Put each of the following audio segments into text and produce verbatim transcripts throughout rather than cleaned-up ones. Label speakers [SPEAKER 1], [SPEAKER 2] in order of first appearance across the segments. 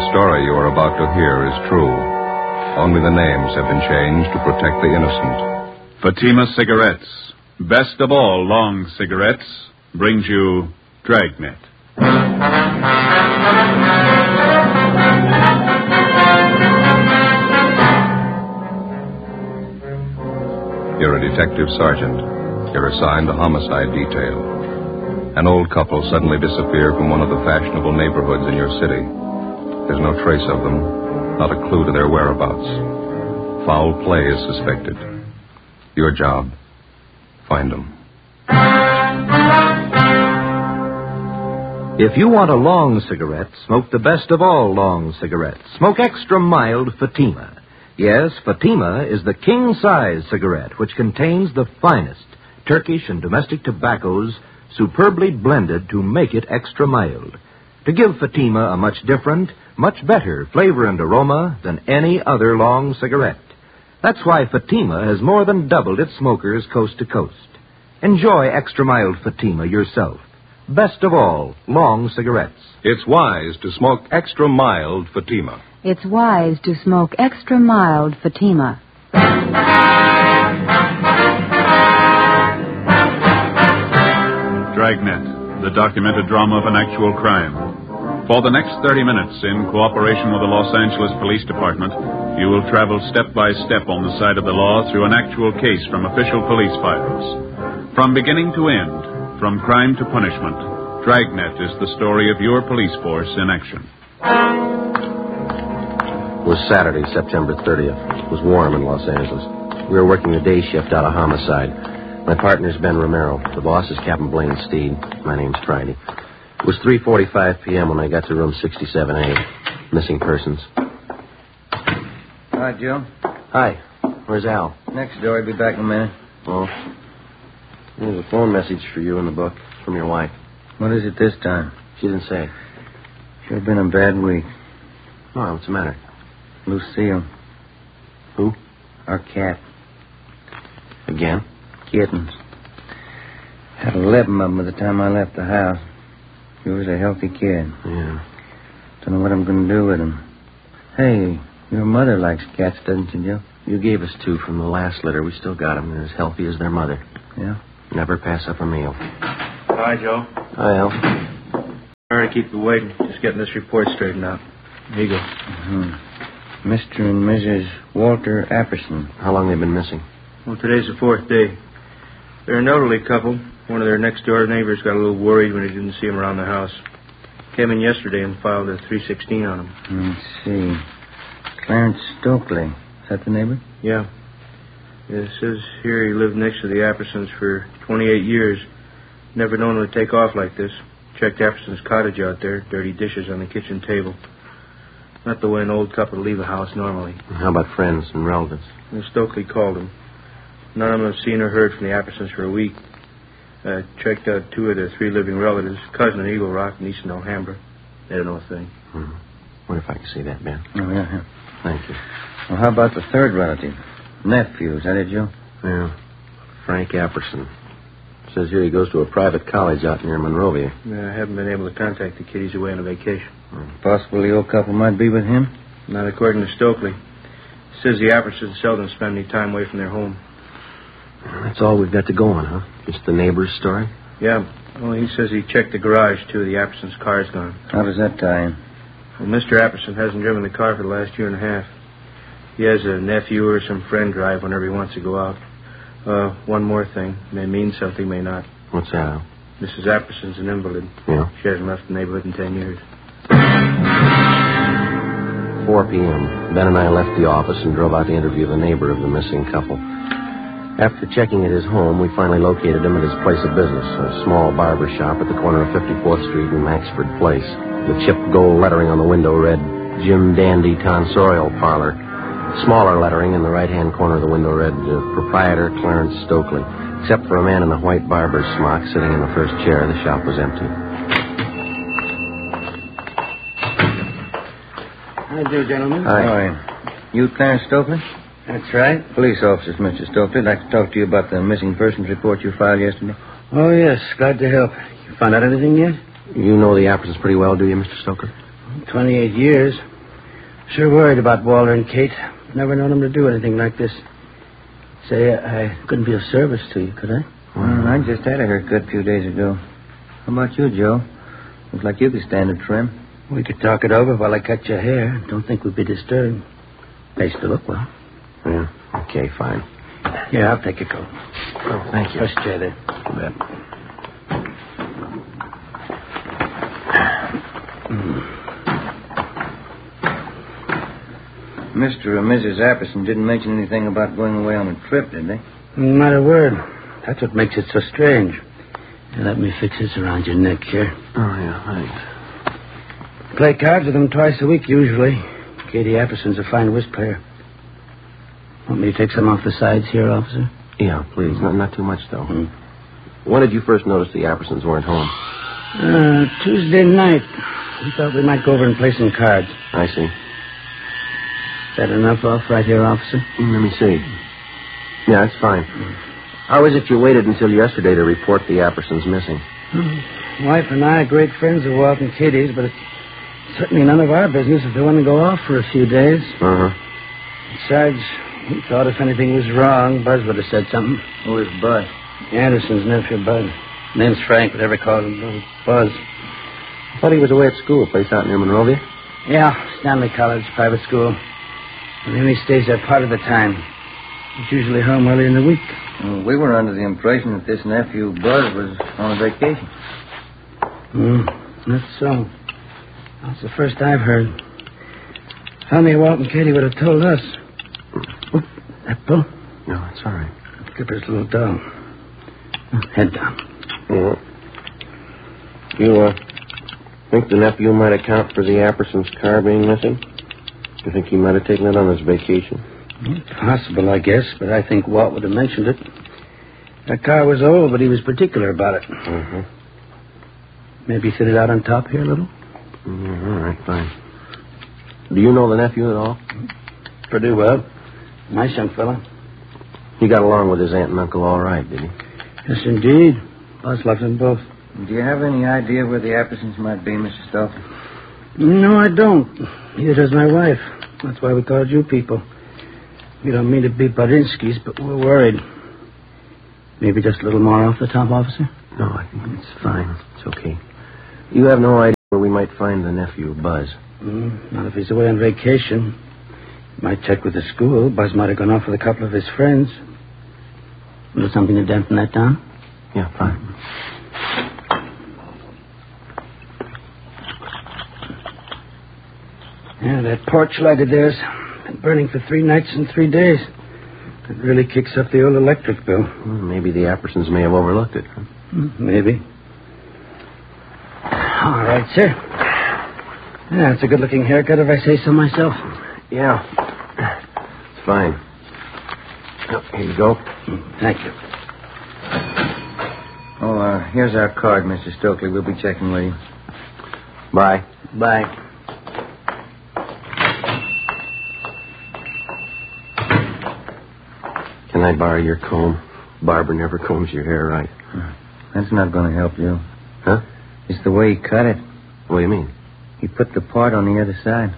[SPEAKER 1] story you are about to hear is true. Only the names have been changed to protect the innocent.
[SPEAKER 2] Fatima Cigarettes, best of all long cigarettes, brings you Dragnet.
[SPEAKER 1] You're a detective sergeant. You're assigned a homicide detail. An old couple suddenly disappear from one of the fashionable neighborhoods in your city. There's no trace of them, not a clue to their whereabouts. Foul play is suspected. Your job, find them.
[SPEAKER 3] If you want a long cigarette, smoke the best of all long cigarettes. Smoke extra mild Fatima. Yes, Fatima is the king-size cigarette, which contains the finest Turkish and domestic tobaccos superbly blended to make it extra mild, to give Fatima a much different, much better flavor and aroma than any other long cigarette. That's why Fatima has more than doubled its smokers coast to coast. Enjoy extra mild Fatima yourself. Best of all, long cigarettes.
[SPEAKER 1] It's wise to smoke extra mild Fatima.
[SPEAKER 4] It's wise to smoke extra mild Fatima.
[SPEAKER 2] Dragnet, the documented drama of an actual crime. For the next thirty minutes, in cooperation with the Los Angeles Police Department, you will travel step by step on the side of the law through an actual case from official police files. From beginning to end, from crime to punishment, Dragnet is the story of your police force in action.
[SPEAKER 5] It was Saturday, September thirtieth. It was warm in Los Angeles. We were working the day shift out of homicide. My partner's Ben Romero. The boss is Captain Blaine Steed. My name's Friday. It was three forty-five p.m. when I got to room sixty-seven A. Missing persons.
[SPEAKER 6] Hi, Joe.
[SPEAKER 5] Hi. Where's Al?
[SPEAKER 6] Next door. He'll be back in a minute.
[SPEAKER 5] Oh. There's a phone message for you in the book from your wife.
[SPEAKER 6] What is it this time?
[SPEAKER 5] She didn't say.
[SPEAKER 6] Sure been a bad week.
[SPEAKER 5] Oh, what's the matter?
[SPEAKER 6] Lucille.
[SPEAKER 5] Who?
[SPEAKER 6] Our cat.
[SPEAKER 5] Again?
[SPEAKER 6] Kittens. Had eleven of them by the time I left the house. He was a healthy kid.
[SPEAKER 5] Yeah.
[SPEAKER 6] Don't know what I'm going to do with him. Hey, your mother likes cats, doesn't she, Joe?
[SPEAKER 5] You gave us two from the last litter. We still got them. They're as healthy as their mother.
[SPEAKER 6] Yeah?
[SPEAKER 5] Never pass up a meal.
[SPEAKER 7] Hi, Joe.
[SPEAKER 5] Hi, Al.
[SPEAKER 7] Sorry to keep you waiting. Just getting this report straightened out. Here you go.
[SPEAKER 6] Mm-hmm. Mister and Missus Walter Apperson.
[SPEAKER 5] How long they been missing?
[SPEAKER 7] Well, today's the fourth day. They're an elderly couple. One of their next-door neighbors got a little worried when he didn't see them around the house. Came in yesterday and filed a three sixteen on them.
[SPEAKER 6] Let's see. Clarence Stokely. Is that the neighbor?
[SPEAKER 7] Yeah. It says here he lived next to the Appersons for twenty-eight years. Never known him to take off like this. Checked Apperson's cottage out there. Dirty dishes on the kitchen table. Not the way an old couple leave a house normally.
[SPEAKER 5] How about friends and relatives?
[SPEAKER 7] And Stokely called him. None of them have seen or heard from the Appersons for a week. Uh, checked out two of their three living relatives, cousin in Eagle Rock and Eastern Alhambra. They don't know a thing.
[SPEAKER 5] Hmm. Wonder if I can see that, Ben.
[SPEAKER 6] Oh, yeah, yeah.
[SPEAKER 5] Thank you.
[SPEAKER 6] Well, how about the third relative? Nephew, is that it, Joe?
[SPEAKER 5] Yeah. Frank Apperson. Says here he goes to a private college out near Monrovia.
[SPEAKER 7] Yeah, I haven't been able to contact the kid. He's away on a vacation.
[SPEAKER 5] Hmm.
[SPEAKER 6] Possible the old couple might be with him?
[SPEAKER 7] Not according to Stokely. Says the Appersons seldom spend any time away from their home.
[SPEAKER 5] That's all we've got to go on, huh? Just the neighbor's story?
[SPEAKER 7] Yeah. Well, he says he checked the garage, too. The Appersons' car's gone.
[SPEAKER 6] How does that tie in?
[SPEAKER 7] Well, Mister Apperson hasn't driven the car for the last year and a half. He has a nephew or some friend drive whenever he wants to go out. Uh, one more thing. May mean something, may not.
[SPEAKER 5] What's that, Al?
[SPEAKER 7] Missus Apperson's an invalid.
[SPEAKER 5] Yeah?
[SPEAKER 7] She hasn't left the neighborhood in ten years.
[SPEAKER 5] four p.m. Ben and I left the office and drove out to interview the neighbor of the missing couple. After checking at his home, we finally located him at his place of business, a small barber shop at the corner of fifty-fourth Street and Maxford Place. The chipped gold lettering on the window read, Jim Dandy Tonsorial Parlor. Smaller lettering in the right-hand corner of the window read, uh, Proprietor Clarence Stokely. Except for a man in a white barber's smock sitting in the first chair, the shop was empty.
[SPEAKER 8] How do you do, gentlemen?
[SPEAKER 6] Hi. Hi. You Clarence Stokely?
[SPEAKER 8] That's right.
[SPEAKER 6] Police officers, Mister Stokely. I'd like to talk to you about the missing persons report you filed yesterday.
[SPEAKER 8] Oh, yes. Glad to help. You found out anything yet?
[SPEAKER 5] You know the Appersons pretty well, do you, Mister Stokely?
[SPEAKER 8] twenty-eight years. Sure worried about Walter and Kate. Never known them to do anything like this. Say, I couldn't be of service to you, could I?
[SPEAKER 6] Well, I just had a haircut a few days ago. How about you, Joe? Looks like you could stand a trim.
[SPEAKER 8] We could talk it over while I cut your hair. Don't think we'd be disturbed. Pays to look well.
[SPEAKER 5] Yeah, okay, fine.
[SPEAKER 8] Here, I'll take your coat.
[SPEAKER 5] Oh, thank you.
[SPEAKER 8] First chair there.
[SPEAKER 5] You bet.
[SPEAKER 6] Mister and Missus Apperson didn't mention anything about going away on a trip, did they?
[SPEAKER 8] Not a word. That's what makes it so strange. Here, let me fix this around your neck here.
[SPEAKER 5] Oh, yeah, thanks.
[SPEAKER 8] Play cards with them twice a week, usually. Katie Apperson's a fine whist player. Want me to take some off the sides here, officer?
[SPEAKER 5] Yeah, please. Not, not too much, though.
[SPEAKER 8] Mm.
[SPEAKER 5] When did you first notice the Appersons weren't home?
[SPEAKER 8] Uh, Tuesday night. We thought we might go over and play some cards.
[SPEAKER 5] I see.
[SPEAKER 8] Is that enough off right here, officer?
[SPEAKER 5] Mm, let me see. Yeah, that's fine. Mm. How is it you waited until yesterday to report the Appersons missing?
[SPEAKER 8] Mm. Wife and I are great friends of Walt and Katie's, but it's certainly none of our business if they want to go off for a few days.
[SPEAKER 5] Uh-huh.
[SPEAKER 8] Besides, we thought if anything was wrong, Buzz would have said something.
[SPEAKER 6] Who is Buzz?
[SPEAKER 8] Anderson's nephew, Buzz. Name's Frank, but every called him Little Buzz.
[SPEAKER 5] I thought he was away at school, a place out near Monrovia.
[SPEAKER 8] Yeah, Stanley College, private school. And he only stays there part of the time. He's usually home early in the week.
[SPEAKER 6] Well, we were under the impression that this nephew, Buzz, was on a vacation.
[SPEAKER 8] Hmm, that's so. That's the first I've heard. If only Walt and Katie would have told us. Oh, that bull?
[SPEAKER 5] No, it's all right.
[SPEAKER 8] Skipper's little dog. Head down.
[SPEAKER 5] Yeah. You, uh, think the nephew might account for the Appersons' car being missing? You think he might have taken it on his vacation?
[SPEAKER 8] Possible, I guess, but I think Walt would have mentioned it. That car was old, but he was particular about it.
[SPEAKER 5] Uh-huh.
[SPEAKER 8] Maybe sit it out on top here a little?
[SPEAKER 5] Mm, all right, fine. Do you know the nephew at all?
[SPEAKER 8] Pretty well. Nice young fella.
[SPEAKER 5] He got along with his aunt and uncle all right, did he?
[SPEAKER 8] Yes, indeed. Buzz loved them both.
[SPEAKER 6] Do you have any idea where the Appersons might be, Mister Stolfy?
[SPEAKER 8] No, I don't. Neither does my wife. That's why we called you people. We don't mean to be Bodinsky's, but we're worried. Maybe just a little more off the top, officer?
[SPEAKER 5] No, I think it's fine. It's okay. You have no idea where we might find the nephew, Buzz?
[SPEAKER 8] Mm, not if he's away on vacation. Might check with the school. Buzz might have gone off with a couple of his friends. Was something to dampen that down?
[SPEAKER 5] Yeah, fine.
[SPEAKER 8] Yeah, that porch light of theirs been burning for three nights and three days. It really kicks up the old electric bill.
[SPEAKER 5] Well, maybe the Appersons may have overlooked it. Huh?
[SPEAKER 8] Mm, maybe. All right, sir. Yeah, it's a good-looking haircut, if I say so myself.
[SPEAKER 5] Yeah. It's fine. Oh, here you go.
[SPEAKER 8] Thank you.
[SPEAKER 6] Oh, uh, here's our card, Mister Stokely. We'll be checking with you.
[SPEAKER 5] Bye.
[SPEAKER 8] Bye.
[SPEAKER 5] Can I borrow your comb? Barbara never combs your hair right.
[SPEAKER 6] That's not going to help you.
[SPEAKER 5] Huh?
[SPEAKER 6] It's the way he cut it.
[SPEAKER 5] What do you mean?
[SPEAKER 6] He put the part on the other side.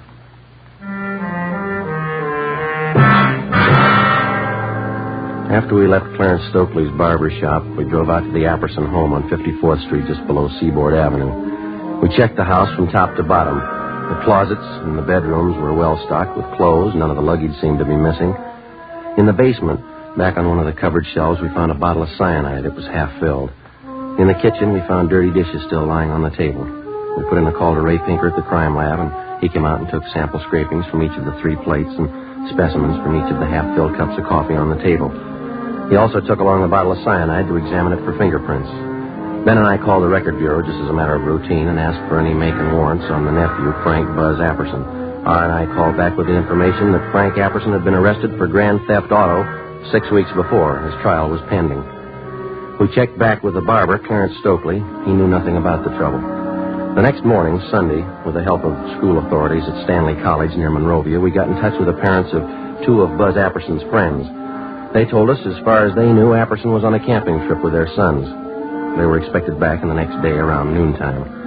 [SPEAKER 5] After we left Clarence Stokely's barber shop, we drove out to the Apperson home on fifty-fourth Street, just below Seaboard Avenue. We checked the house from top to bottom. The closets and the bedrooms were well stocked with clothes. None of the luggage seemed to be missing. In the basement, back on one of the cupboard shelves, we found a bottle of cyanide. It was half filled. In the kitchen, we found dirty dishes still lying on the table. We put in a call to Ray Pinker at the crime lab, and he came out and took sample scrapings from each of the three plates and specimens from each of the half-filled cups of coffee on the table. He also took along a bottle of cyanide to examine it for fingerprints. Ben and I called the record bureau just as a matter of routine and asked for any make and warrants on the nephew, Frank Buzz Apperson. R and I called back with the information that Frank Apperson had been arrested for grand theft auto six weeks before. His trial was pending. We checked back with the barber, Clarence Stokely. He knew nothing about the trouble. The next morning, Sunday, with the help of school authorities at Stanley College near Monrovia, we got in touch with the parents of two of Buzz Apperson's friends. They told us, as far as they knew, Apperson was on a camping trip with their sons. They were expected back in the next day around noontime.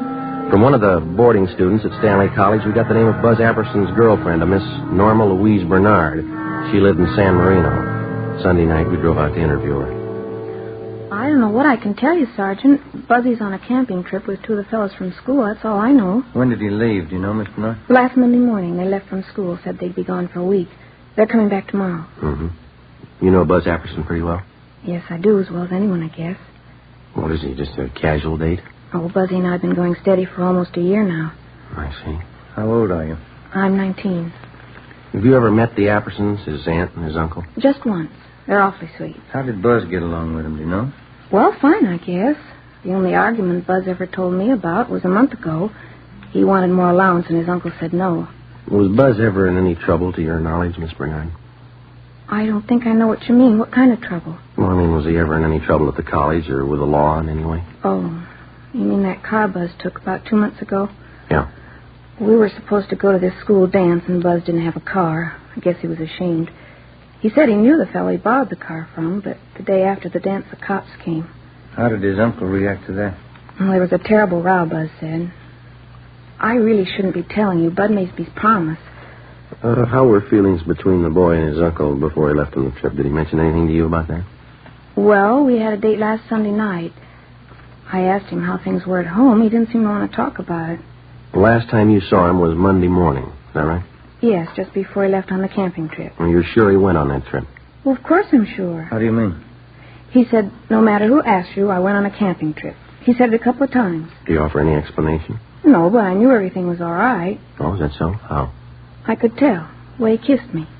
[SPEAKER 5] From one of the boarding students at Stanley College, we got the name of Buzz Apperson's girlfriend, a Miss Norma Louise Bernard. She lived in San Marino. Sunday night, we drove out to interview her.
[SPEAKER 9] I don't know what I can tell you, Sergeant. Buzzy's on a camping trip with two of the fellows from school. That's all I know.
[SPEAKER 6] When did he leave? Do you know, Miss Bernard?
[SPEAKER 9] Last Monday morning, they left from school. Said they'd be gone for a week. They're coming back tomorrow.
[SPEAKER 5] Mm-hmm. You know Buzz Apperson pretty well?
[SPEAKER 9] Yes, I do, as well as anyone, I guess.
[SPEAKER 5] What is he, just a casual date?
[SPEAKER 9] Oh, Buzzy and I have been going steady for almost a year now.
[SPEAKER 5] I see.
[SPEAKER 6] How old are you?
[SPEAKER 9] I'm nineteen.
[SPEAKER 5] Have you ever met the Appersons, his aunt and his uncle?
[SPEAKER 9] Just once. They're awfully sweet.
[SPEAKER 6] How did Buzz get along with him, do you know?
[SPEAKER 9] Well, fine, I guess. The only argument Buzz ever told me about was a month ago. He wanted more allowance, and his uncle said no.
[SPEAKER 5] Was Buzz ever in any trouble to your knowledge, Miss Bernard?
[SPEAKER 9] I don't think I know what you mean. What kind of trouble?
[SPEAKER 5] Well, I mean, was he ever in any trouble at the college or with the law in any way?
[SPEAKER 9] Oh, you mean that car Buzz took about two months ago?
[SPEAKER 5] Yeah.
[SPEAKER 9] We were supposed to go to this school dance, and Buzz didn't have a car. I guess he was ashamed. He said he knew the fellow he borrowed the car from, but the day after the dance, the cops came.
[SPEAKER 6] How did his uncle react to that?
[SPEAKER 9] Well, there was a terrible row, Buzz said. I really shouldn't be telling you. Bud Maceby's promise.
[SPEAKER 5] Uh, how were feelings between the boy and his uncle before he left on the trip? Did he mention anything to you about that?
[SPEAKER 9] Well, we had a date last Sunday night. I asked him how things were at home. He didn't seem to want to talk about it.
[SPEAKER 5] The last time you saw him was Monday morning. Is that right?
[SPEAKER 9] Yes, just before he left on the camping trip.
[SPEAKER 5] Well, you're sure he went on that trip?
[SPEAKER 9] Well, of course I'm sure.
[SPEAKER 6] How do you mean?
[SPEAKER 9] He said, no matter who asked you, I went on a camping trip. He said it a couple of times.
[SPEAKER 5] Do you offer any explanation?
[SPEAKER 9] No, but I knew everything was all right.
[SPEAKER 5] Oh, is that so? How?
[SPEAKER 9] I could tell. The way he kissed me.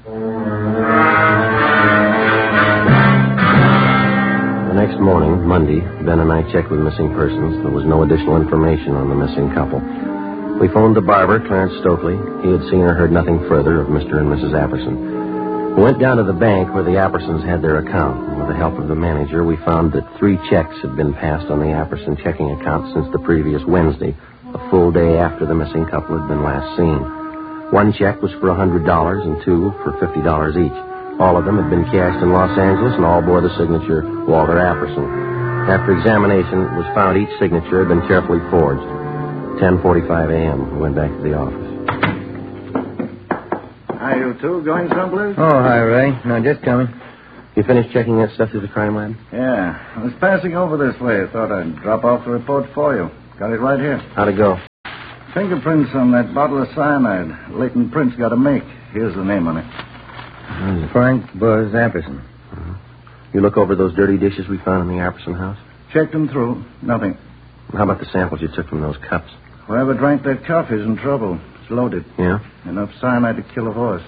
[SPEAKER 5] The next morning, Monday, Ben and I checked with missing persons. There was no additional information on the missing couple. We phoned the barber, Clarence Stokely. He had seen or heard nothing further of Mister and Missus Apperson. We went down to the bank where the Appersons had their account. And with the help of the manager, we found that three checks had been passed on the Apperson checking account since the previous Wednesday, a full day after the missing couple had been last seen. One check was for one hundred dollars and two for fifty dollars each. All of them had been cashed in Los Angeles and all bore the signature Walter Apperson. After examination, it was found each signature had been carefully forged. ten forty-five a.m. We went back to the office.
[SPEAKER 10] Hi, you two. Going someplace?
[SPEAKER 6] Oh, hi, Ray. No, just coming.
[SPEAKER 5] You finished checking that stuff through the crime lab?
[SPEAKER 10] Yeah. I was passing over this way. I thought I'd drop off the report for you. Got it right here.
[SPEAKER 5] How'd it go?
[SPEAKER 10] Fingerprints on that bottle of cyanide. Leighton Prince got a make. Here's the name on it.
[SPEAKER 6] Frank Buzz Apperson.
[SPEAKER 5] Uh-huh. You look over those dirty dishes we found in the Apperson house?
[SPEAKER 10] Checked them through. Nothing.
[SPEAKER 5] How about the samples you took from those cups?
[SPEAKER 10] Whoever drank that coffee's in trouble. It's loaded.
[SPEAKER 5] Yeah?
[SPEAKER 10] Enough cyanide to kill a horse.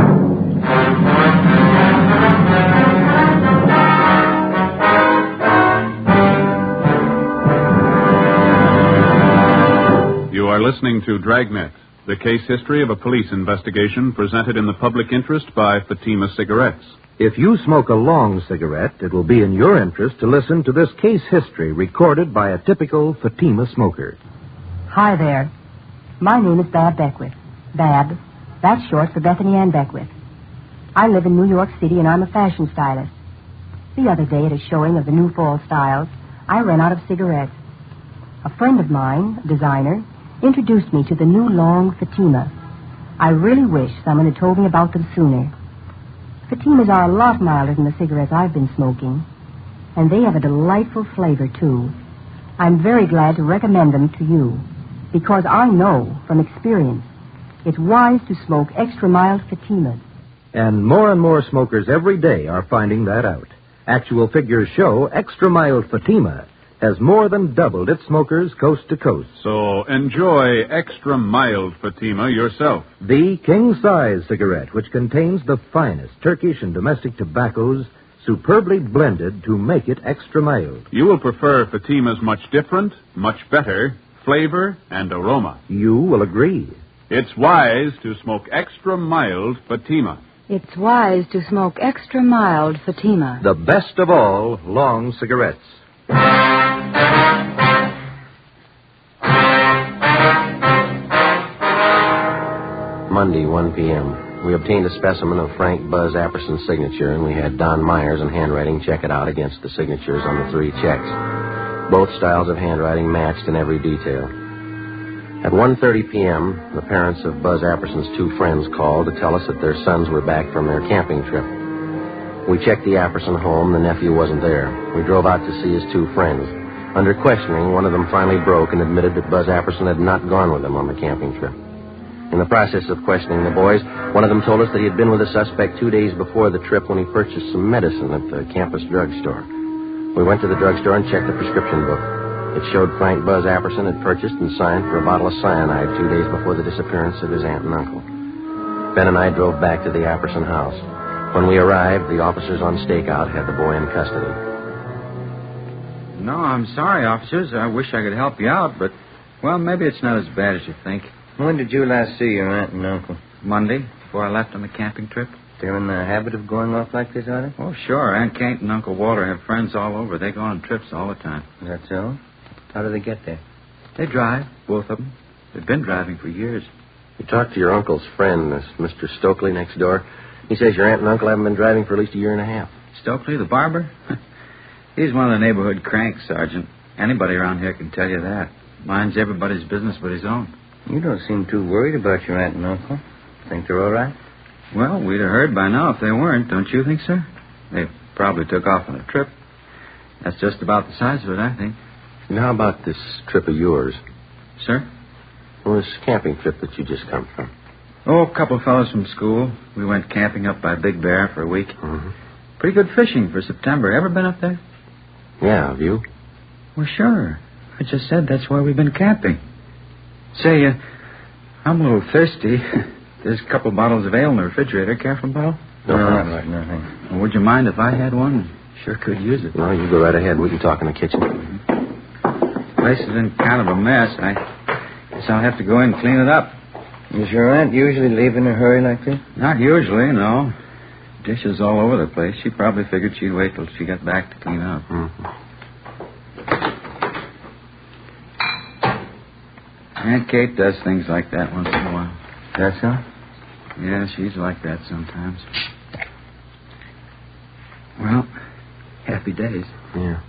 [SPEAKER 2] You are listening to Dragnet, the case history of a police investigation presented in the public interest by Fatima Cigarettes.
[SPEAKER 3] If you smoke a long cigarette, it will be in your interest to listen to this case history recorded by a typical Fatima smoker.
[SPEAKER 11] Hi there. My name is Bab Beckwith. Bab. That's short for Bethany Ann Beckwith. I live in New York City, and I'm a fashion stylist. The other day, at a showing of the new fall styles, I ran out of cigarettes. A friend of mine, a designer, introduced me to the new long Fatima. I really wish someone had told me about them sooner. Fatimas are a lot milder than the cigarettes I've been smoking, and they have a delightful flavor, too. I'm very glad to recommend them to you, because I know from experience it's wise to smoke extra mild Fatimas.
[SPEAKER 3] And more and more smokers every day are finding that out. Actual figures show extra mild Fatima has more than doubled its smokers coast to coast.
[SPEAKER 2] So enjoy extra mild Fatima yourself.
[SPEAKER 3] The king-size cigarette, which contains the finest Turkish and domestic tobaccos, superbly blended to make it extra mild.
[SPEAKER 2] You will prefer Fatima's much different, much better flavor and aroma.
[SPEAKER 3] You will agree.
[SPEAKER 2] It's wise to smoke extra mild Fatima.
[SPEAKER 4] It's wise to smoke extra mild Fatima.
[SPEAKER 3] The best of all long cigarettes.
[SPEAKER 5] Monday, one p.m. We obtained a specimen of Frank Buzz Apperson's signature, and we had Don Myers in handwriting check it out against the signatures on the three checks. Both styles of handwriting matched in every detail. At one thirty p.m., the parents of Buzz Apperson's two friends called to tell us that their sons were back from their camping trip. We checked the Apperson home. The nephew wasn't there. We drove out to see his two friends. Under questioning, one of them finally broke and admitted that Buzz Apperson had not gone with them on the camping trip. In the process of questioning the boys, one of them told us that he had been with the suspect two days before the trip when he purchased some medicine at the campus drugstore. We went to the drugstore and checked the prescription book. It showed Frank Buzz Apperson had purchased and signed for a bottle of cyanide two days before the disappearance of his aunt and uncle. Ben and I drove back to the Apperson house. When we arrived, the officers on stakeout had the boy in custody.
[SPEAKER 12] No, I'm sorry, officers. I wish I could help you out, but, well, maybe it's not as bad as you think.
[SPEAKER 6] When did you last see your aunt and uncle?
[SPEAKER 12] Monday, before I left on the camping trip.
[SPEAKER 6] They're in the habit of going off like this, are they?
[SPEAKER 12] Oh, sure. Aunt Kate and Uncle Walter have friends all over. They go on trips all the time.
[SPEAKER 6] Is that so? How do they get there?
[SPEAKER 12] They drive, both of them. They've been driving for years.
[SPEAKER 5] You talked to your uncle's friend, this Mister Stokely, next door. He says your aunt and uncle haven't been driving for at least a year and a half.
[SPEAKER 12] Stokely, the barber? He's one of the neighborhood cranks, Sergeant. Anybody around here can tell you that. Minds everybody's business but his own.
[SPEAKER 6] You don't seem too worried about your aunt and uncle. Think they're all right?
[SPEAKER 12] Well, we'd have heard by now if they weren't, don't you think, sir? They probably took off on a trip. That's just about the size of it, I think.
[SPEAKER 5] And how about this trip of yours?
[SPEAKER 12] Sir?
[SPEAKER 5] Well, this camping trip that you just come from.
[SPEAKER 12] Oh, a couple of fellows from school. We went camping up by Big Bear for a week.
[SPEAKER 5] Mm-hmm.
[SPEAKER 12] Pretty good fishing for September. Ever been up there?
[SPEAKER 5] Yeah, have you?
[SPEAKER 12] Well, sure. I just said that's why we've been camping. Say, uh, I'm a little thirsty. There's a couple of bottles of ale in the refrigerator. Care for a bottle?
[SPEAKER 6] No, not right now, thanks.
[SPEAKER 12] Well, would you mind if I had one? Sure could use it.
[SPEAKER 5] No, you go right ahead. We can talk in the kitchen.
[SPEAKER 12] The place is in kind of a mess. I guess I'll have to go in and clean it up.
[SPEAKER 6] Does your aunt usually leave in a hurry like this?
[SPEAKER 12] Not usually, no. Dishes all over the place. She probably figured she'd wait till she got back to clean up.
[SPEAKER 5] Mm-hmm.
[SPEAKER 12] Aunt Kate does things like that once in a while.
[SPEAKER 6] That's so?
[SPEAKER 12] Yeah, she's like that sometimes. Well, happy days.
[SPEAKER 5] Yeah.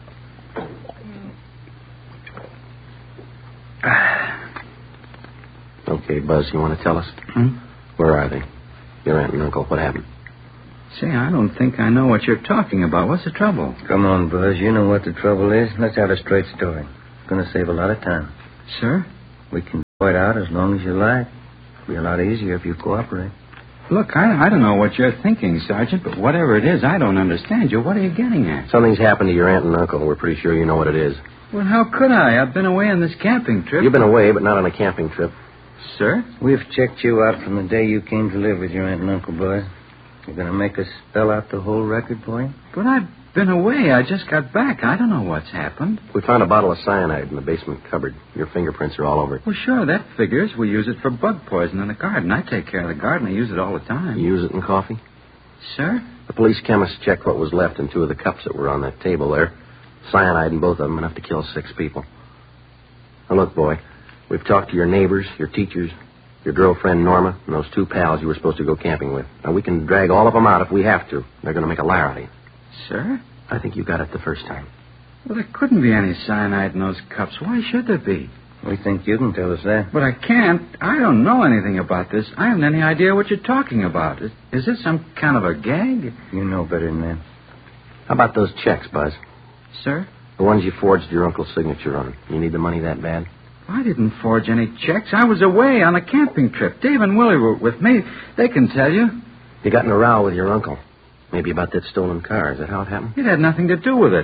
[SPEAKER 5] Okay, Buzz, you want to tell us?
[SPEAKER 12] Hmm?
[SPEAKER 5] Where are they? Your aunt and uncle, what happened?
[SPEAKER 12] Say, I don't think I know what you're talking about. What's the trouble?
[SPEAKER 6] Come on, Buzz. You know what the trouble is. Let's have a straight story. It's going to save a lot of time.
[SPEAKER 12] Sir?
[SPEAKER 6] We can go it out as long as you like. It'll be a lot easier if you cooperate.
[SPEAKER 12] Look, I, I don't know what you're thinking, Sergeant, but whatever it is, I don't understand you. What are you getting at?
[SPEAKER 5] Something's happened to your aunt and uncle. We're pretty sure you know what it is.
[SPEAKER 12] Well, how could I? I've been away on this camping trip.
[SPEAKER 5] You've been away, but not on a camping trip.
[SPEAKER 12] Sir?
[SPEAKER 6] We've checked you out from the day you came to live with your aunt and uncle, Buzz. You're going to make us spell out the whole record for you?
[SPEAKER 12] But I've been away. I just got back. I don't know what's happened.
[SPEAKER 5] We found a bottle of cyanide in the basement cupboard. Your fingerprints are all over it.
[SPEAKER 12] Well, sure, that figures. We use it for bug poison in the garden. I take care of the garden. I use it all the time.
[SPEAKER 5] You use it in coffee?
[SPEAKER 12] Sir?
[SPEAKER 5] The police chemist checked what was left in two of the cups that were on that table there. Cyanide in both of them, enough to kill six people. Now, look, boy, we've talked to your neighbors, your teachers, your girlfriend, Norma, and those two pals you were supposed to go camping with. Now, we can drag all of them out if we have to. They're going to make a liar out of you.
[SPEAKER 12] Sir?
[SPEAKER 5] I think you got it the first time.
[SPEAKER 12] Well, there couldn't be any cyanide in those cups. Why should there be?
[SPEAKER 6] We think you can tell us that.
[SPEAKER 12] But I can't. I don't know anything about this. I haven't any idea what you're talking about. Is, is this some kind of a gag?
[SPEAKER 6] You know better than that.
[SPEAKER 5] How about those checks, Buzz?
[SPEAKER 12] Sir?
[SPEAKER 5] The ones you forged your uncle's signature on. You need the money that bad?
[SPEAKER 12] I didn't forge any checks. I was away on a camping trip. Dave and Willie were with me. They can tell you.
[SPEAKER 5] You got in a row with your uncle. Maybe about that stolen car. Is that how it happened?
[SPEAKER 12] It had nothing to do with it.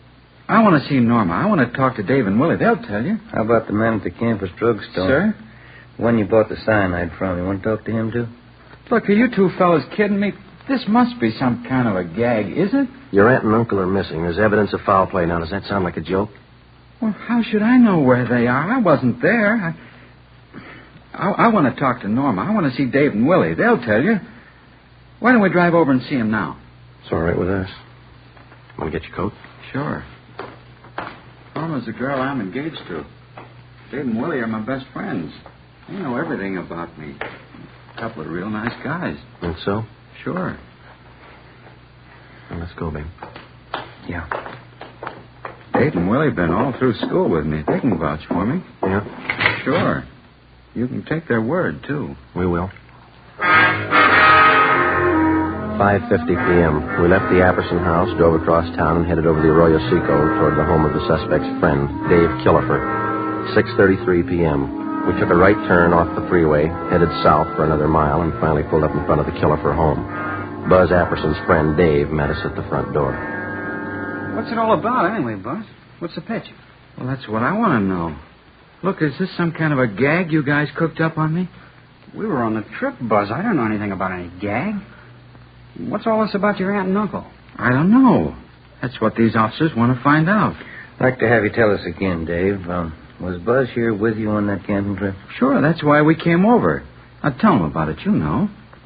[SPEAKER 12] I want to see Norma. I want to talk to Dave and Willie. They'll tell you.
[SPEAKER 6] How about the man at the campus drugstore?
[SPEAKER 12] Sir?
[SPEAKER 6] When you bought the cyanide from, you want to talk to him, too?
[SPEAKER 12] Look, are you two fellas kidding me? This must be some kind of a gag, is it?
[SPEAKER 5] Your aunt and uncle are missing. There's evidence of foul play. Now, does that sound like a joke?
[SPEAKER 12] Well, how should I know where they are? I wasn't there. I, I, I want to talk to Norma. I want to see Dave and Willie. They'll tell you. Why don't we drive over and see him now?
[SPEAKER 5] It's all right with us. Want to get your coat?
[SPEAKER 12] Sure. Norma's the girl I'm engaged to. Dave and Willie are my best friends. They know everything about me. A couple of real nice guys.
[SPEAKER 5] Think so?
[SPEAKER 12] Sure.
[SPEAKER 5] Well, let's go, babe.
[SPEAKER 12] Yeah. Dave and Willie have been all through school with me. They can vouch for me.
[SPEAKER 5] Yeah?
[SPEAKER 12] Sure. You can take their word, too.
[SPEAKER 5] We will. five fifty p.m. We left the Apperson house, drove across town, and headed over the Arroyo Seco toward the home of the suspect's friend, Dave Killefer. six thirty-three p.m. We took a right turn off the freeway, headed south for another mile, and finally pulled up in front of the Killefer home. Buzz Apperson's friend, Dave, met us at the front door.
[SPEAKER 13] What's it all about, anyway, Buzz? What's the pitch?
[SPEAKER 12] Well, that's what I want to know. Look, is this some kind of a gag you guys cooked up on me?
[SPEAKER 13] We were on the trip, Buzz. I don't know anything about any gag. What's all this about your aunt and uncle?
[SPEAKER 12] I don't know. That's what these officers want to find out.
[SPEAKER 6] I'd like to have you tell us again, Dave. Um, was Buzz here with you on that camping trip?
[SPEAKER 12] Sure, that's why we came over. Now, tell him about it, you know.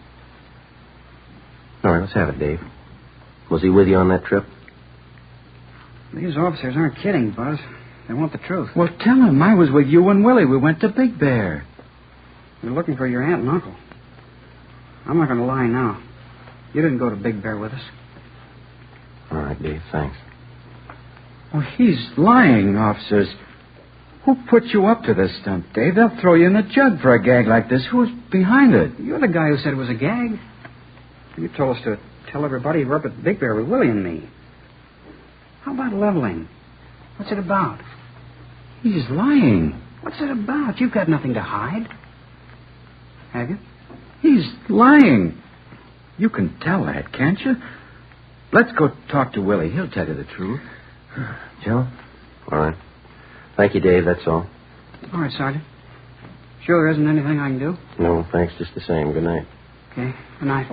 [SPEAKER 5] All right, let's have it, Dave. Was he with you on that trip?
[SPEAKER 13] These officers aren't kidding, Buzz. They want the truth.
[SPEAKER 12] Well, tell him I was with you and Willie. We went to Big Bear.
[SPEAKER 13] We're looking for your aunt and uncle. I'm not going to lie now. You didn't go to Big Bear with us.
[SPEAKER 5] All right, Dave, thanks.
[SPEAKER 12] Well, he's lying, officers. Who put you up to this stunt, Dave? They'll throw you in the jug for a gag like this. Who's behind it?
[SPEAKER 13] You're the guy who said it was a gag. You told us to tell everybody you were up at Big Bear with Willie and me. How about leveling? What's it about?
[SPEAKER 12] He's lying.
[SPEAKER 13] What's it about? You've got nothing to hide. Have you?
[SPEAKER 12] He's lying. You can tell that, can't you? Let's go talk to Willie. He'll tell you the truth.
[SPEAKER 6] Joe?
[SPEAKER 5] All right. Thank you, Dave, that's all.
[SPEAKER 13] All right, Sergeant. Sure there isn't anything I can do?
[SPEAKER 5] No, thanks, just the same. Good night.
[SPEAKER 13] Okay, good night.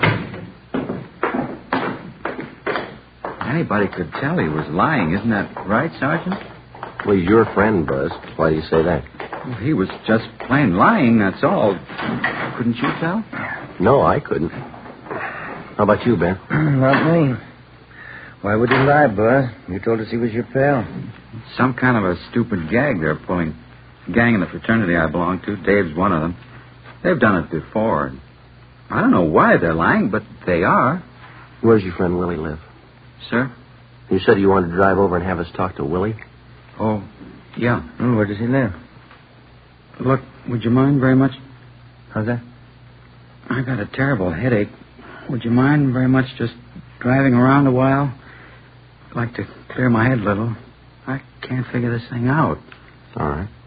[SPEAKER 12] Anybody could tell he was lying, isn't that right, Sergeant?
[SPEAKER 5] Well, he's your friend, Buzz. Why do you say that?
[SPEAKER 12] Well, he was just plain lying, that's all. Couldn't you tell?
[SPEAKER 5] No, I couldn't. How about you, Ben?
[SPEAKER 6] Not me. Why would he lie, Buzz? You told us he was your pal.
[SPEAKER 12] Some kind of a stupid gag they're pulling. The gang in the fraternity I belong to, Dave's one of them. They've done it before. I don't know why they're lying, but they are.
[SPEAKER 5] Where's your friend Willie live?
[SPEAKER 12] Sir?
[SPEAKER 5] You said you wanted to drive over and have us talk to Willie?
[SPEAKER 12] Oh, yeah.
[SPEAKER 6] Oh, where does he live?
[SPEAKER 12] Look, would you mind very much?
[SPEAKER 6] How's that?
[SPEAKER 12] I got a terrible headache. Would you mind very much just driving around a while? I'd like to clear my head a little. I can't figure this thing out.
[SPEAKER 5] All right.